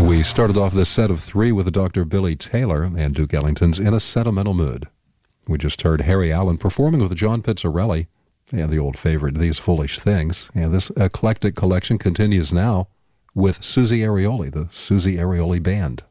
We started off this set of three with Dr. Billy Taylor and Duke Ellington's In a Sentimental Mood. We just heard Harry Allen performing with John Pizzarelli and the old favorite, These Foolish Things. And this eclectic collection continues now with Susie Arioli, the Susie Arioli Band.